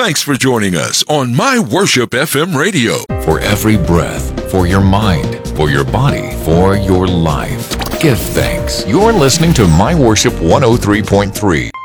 Thanks for joining us on My Worship FM Radio. For every breath, for your mind, for your body, for your life, give thanks. You're listening to My Worship 103.3.